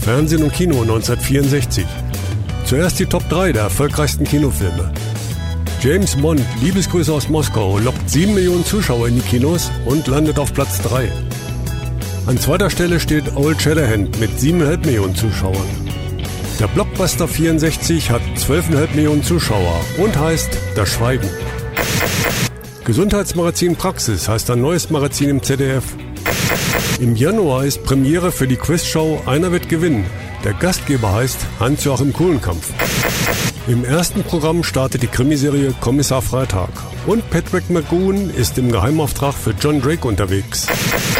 Fernsehen und Kino 1964. Zuerst die Top 3 der erfolgreichsten Kinofilme. James Bond, Liebesgrüße aus Moskau, lockt 7 Millionen Zuschauer in die Kinos und landet auf Platz 3. An zweiter Stelle steht Old Shatterhand mit 7,5 Millionen Zuschauern. Der Blockbuster 64 hat 12,5 Millionen Zuschauer und heißt Das Schweigen. Gesundheitsmagazin Praxis heißt ein neues Magazin im ZDF. Im Januar ist Premiere für die Quizshow Einer wird gewinnen. Der Gastgeber heißt Hans-Joachim Kulenkampff. Im ersten Programm startet die Krimiserie Kommissar Freitag. Und Patrick McGoohan ist im Geheimauftrag für John Drake unterwegs.